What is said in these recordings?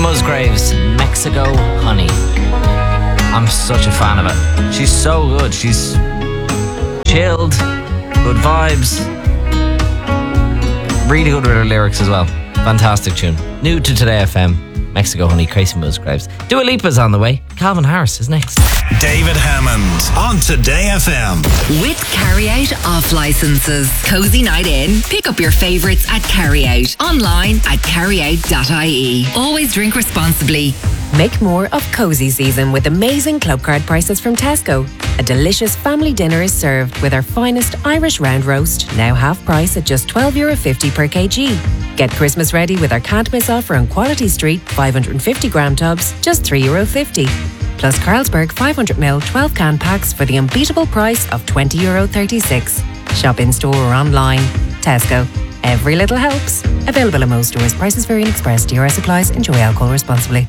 Musgraves, Mexico Honey. I'm such a fan of it. She's so good. She's chilled, good vibes, really good with her lyrics as well. Fantastic tune. New to Today FM, Mexico Honey, Casey Musgraves. Dua Lipa's on the way. Calvin Harris is next. David Hammond on Today FM. With Carryout off licenses. Cozy night in. Pick up your favourites at Carryout. Online at carryout.ie. Always drink responsibly. Make more of cozy season with amazing club card prices from Tesco. A delicious family dinner is served with our finest Irish round roast, now half price at just €12.50 per kg. Get Christmas ready with our can't miss offer on Quality Street 550 gram tubs, just €3.50. Plus Carlsberg 500ml 12 can packs for the unbeatable price of €20.36. Shop in store or online. Tesco. Every little helps. Available in most stores. Prices vary in Express. DRS applies. Enjoy alcohol responsibly.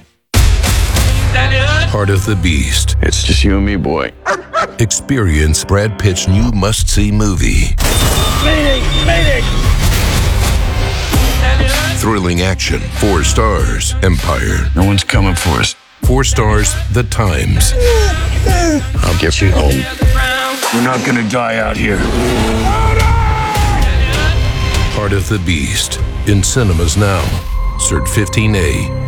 Part of the Beast. It's just you and me, boy. Experience Brad Pitt's new must-see movie. Mayday! Thrilling action. 4 stars. Empire. No one's coming for us. 4 stars. The Times. I'll get you home. We're not gonna die out here. Part of the Beast. In cinemas now. Cert 15A.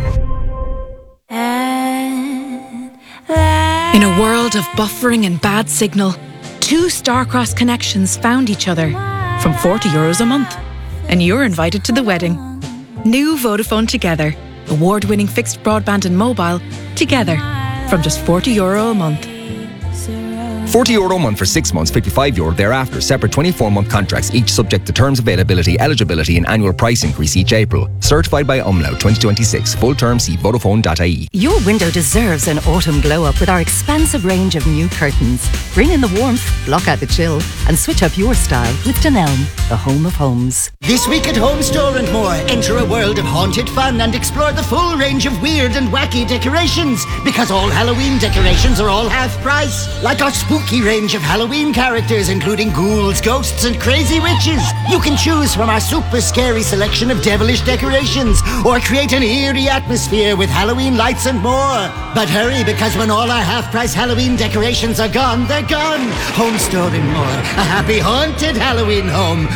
In a world of buffering and bad signal, 2 Starcross connections found each other from €40 a month. And you're invited to the wedding. New Vodafone Together. Award-winning fixed broadband and mobile together from just €40 a month. €40 a month for 6 months, €55 thereafter. Separate 24-month contracts, each subject to terms, availability, eligibility and annual price increase each April. Certified by Umlaut 2026. Full term, see Vodafone.ie. Your window deserves an autumn glow-up with our expansive range of new curtains. Bring in the warmth, block out the chill and switch up your style with Dunelm, the home of homes. This week at Home Store and More, enter a world of haunted fun and explore the full range of weird and wacky decorations, because all Halloween decorations are all half price. Like our spooky range of Halloween characters, including ghouls, ghosts and crazy witches. You can choose from our super scary selection of devilish decorations, or create an eerie atmosphere with Halloween lights and more. But hurry, because when all our half-price Halloween decorations are gone, they're gone. Home Store and More, a happy haunted Halloween home.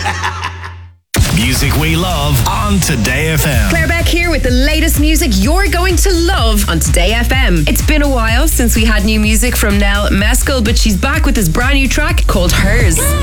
Music we love on Today FM. Claire Beck here with the latest music you're going to love on Today FM. It's been a while since we had new music from Nell Meskel, but she's back with this brand new track called Hers.